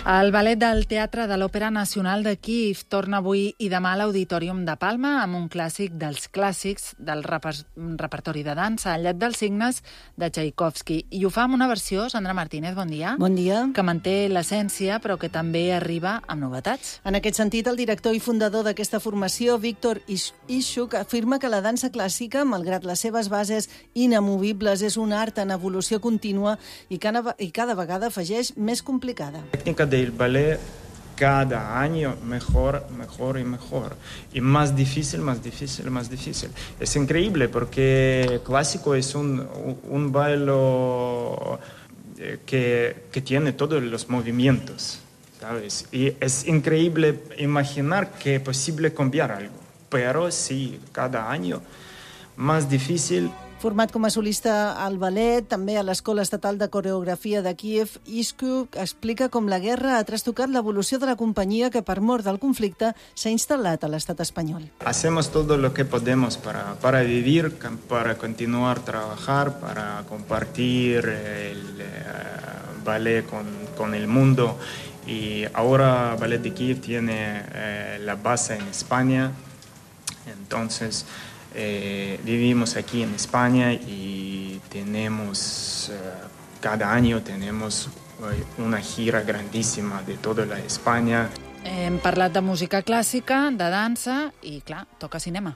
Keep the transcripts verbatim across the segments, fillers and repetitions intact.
El ballet del Teatre de l'Òpera Nacional de Kíev torna avui i demà a l'Auditorium de Palma amb un clàssic dels clàssics del reper repertori de dansa, El llet dels cignes de Tchaikovsky. I ho fa amb una versió, Sandra Martínez, bon dia. Bon dia. Que manté l'essència, però que també arriba amb novetats. En aquest sentit, el director i fundador d'aquesta formació, Víctor Ishuk, afirma que la dansa clàssica, malgrat les seves bases inamovibles, és un art en evolució contínua i cada, i cada vegada afegeix més complicada. del ballet cada año mejor, mejor y mejor. Y más difícil, más difícil, más difícil. Es increíble porque clásico es un, un baile que, que tiene todos los movimientos, ¿sabes? Y es increíble imaginar que es posible cambiar algo. Pero sí, cada año más difícil. Format com a solista al ballet, també a l'Escola Estatal de Coreografia de Kíev, Ishuk explica com la guerra ha trastocat l'evolució de la companyia que, per mor del conflicte, s'ha instal·lat a l'estat espanyol. Hacemos todo lo que podemos para, para vivir, para continuar a trabajar, para compartir el uh, ballet con, con el mundo. Y ahora Ballet de Kíev tiene eh, la base en España, entonces Eh, vivimos aquí en España y tenemos, eh, cada año tenemos eh, una gira grandísima de toda la España. Hem parlat de música clàssica, de dansa i, clar, toca cinema.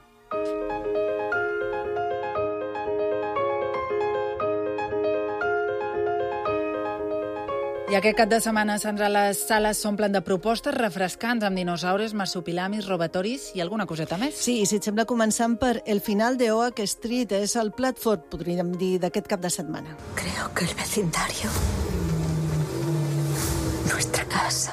I aquest cap de setmana, Sandra, les sales s'omplen de propostes refrescants amb dinosaures, marsupilamis, robatoris i alguna coseta més. Sí, si et sembla, començant per El final de Oak Street. És el plat fort, podríem dir, d'aquest cap de setmana. Creo que el vecindario, nuestra casa,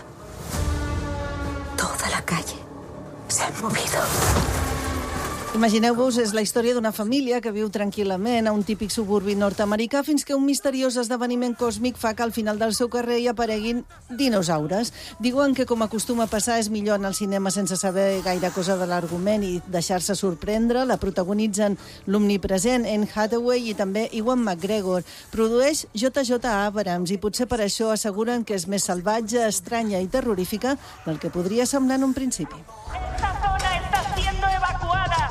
toda la calle se han movido. Imagineu-vos, és la història d'una família que viu tranquil·lament a un típic suburbi nord-americà fins que un misteriós esdeveniment còsmic fa que al final del seu carrer hi apareguin dinosaures. Diuen que, com acostuma a passar, és millor anar al cinema sense saber gaire cosa de l'argument i deixar-se sorprendre. La protagonitzen l'omnipresent Anne Hathaway i també Ewan McGregor. Produeix J J Abrams i potser per això asseguren que és més salvatge, estranya i terrorífica del que podria semblar en un principi. ¡Esta zona está siendo evacuada!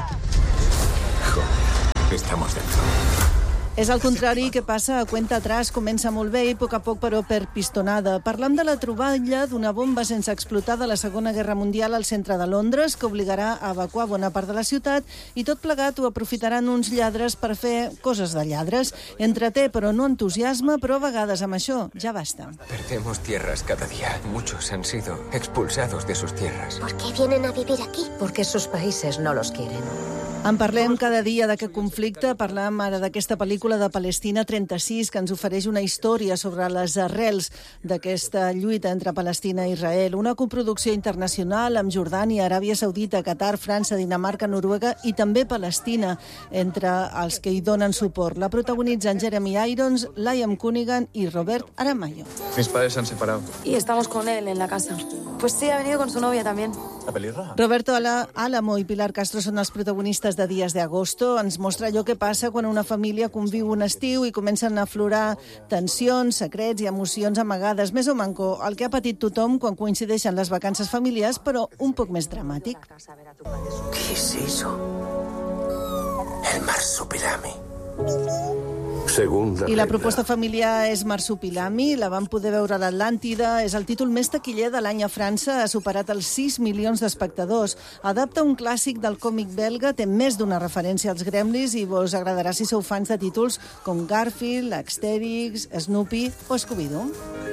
Estamos dentro. És el contrari que passa a Cuenta Atrás. Comença molt bé i a poc a poc, però, per pistonada. Parlam de la troballa d'una bomba sense explotar de la Segona Guerra Mundial al centre de Londres, que obligarà a evacuar bona part de la ciutat, i tot plegat ho aprofitaran uns lladres per fer coses de lladres. Entreté, però no entusiasma, però a vegades amb això ja basta. Perdemos tierras cada día. Muchos han sido expulsados de sus tierras. ¿Por qué vienen a vivir aquí? Porque sus países no los quieren. En parlem cada dia d'aquest conflicte. Parlem ara d'aquesta pel·lícula de Palestina trenta-sis, que ens ofereix una història sobre les arrels d'aquesta lluita entre Palestina i Israel. Una coproducció internacional amb Jordània, Aràbia Saudita, Qatar, França, Dinamarca, Noruega i també Palestina, entre els que hi donen suport. La protagonitzen Jeremy Irons, Liam Cunningham i Robert Aramayo. Mis padres se han separado. Y estamos con él en la casa. Pues sí, ha venido con su novia también. ¿La pelirroja? Roberto Álamo i Pilar Castro són els protagonistes de Días de Agosto. Ens mostra allò que passa quan una família conviu un estiu i comencen a aflorar tensions, secrets i emocions amagades. Més o manco el que ha patit tothom quan coincideixen les vacances familiars, però un poc més dramàtic. ¿Qué es eso? El marsupilami. Segunda I la regla. proposta familiar és Marsupilami. La vam poder veure a l'Atlàntida. És el títol més taquiller de l'any a França. Ha superat els sis milions d'espectadors. Adapta un clàssic del còmic belga. Té més d'una referència als Gremlins i vos agradarà si sou fans de títols com Garfield, Asterix, Snoopy o Scooby-Doo.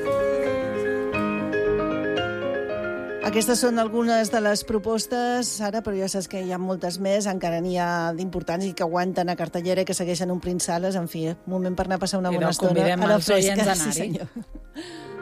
Aquestes són algunes de les propostes, Sara, però ja saps que hi ha moltes més, encara n'hi ha d'importants i que aguanten a cartellera i que segueixen omplint sales. En fi, un moment per anar a passar una bona estona a la fresca. Convidem els oients a anar-hi. Sí, senyor.